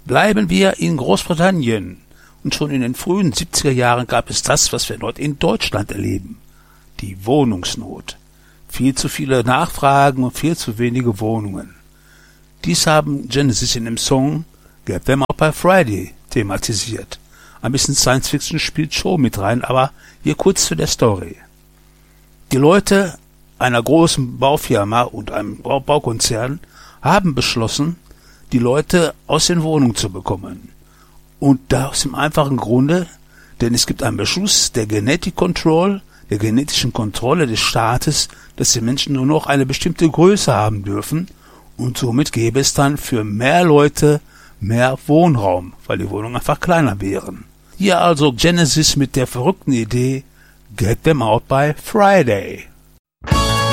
Bleiben wir in Großbritannien. Und schon in den frühen 70er Jahren gab es das, was wir dort in Deutschland erleben. Die Wohnungsnot. Viel zu viele Nachfragen und viel zu wenige Wohnungen. Dies haben Genesis in dem Song Get Them Out by Friday thematisiert. Ein bisschen Science-Fiction spielt schon mit rein, aber hier kurz zu der Story. Die Leute einer großen Baufirma und einem Baukonzern haben beschlossen, die Leute aus den Wohnungen zu bekommen. Und das aus dem einfachen Grunde, denn es gibt einen Beschluss der Genetic Control, der genetischen Kontrolle des Staates, dass die Menschen nur noch eine bestimmte Größe haben dürfen und somit gäbe es dann für mehr Leute mehr Wohnraum, weil die Wohnungen einfach kleiner wären. Hier also Genesis mit der verrückten Idee Get Them Out by Friday.